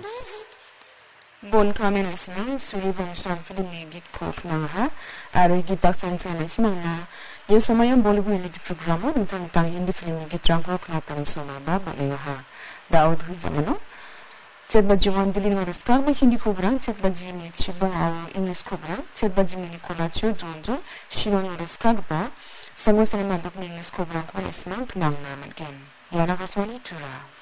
Bon kami na sinang suri bangsa film ni git kok na ha aro git baksan sa na simang na ye somayang Bollywood ni programa tentang hindi film ni git jangkok na tang soma ba ba ha daud zamano chet ba jiwan dilin waras ka ma hindi ko brang chet ba jimi chibong au English ko brang chet ba jimi ni kola chu jonjo shiron waras ka ba sango sa na dok ni English ko brang ko ismang nang naman gen yana kaswani tura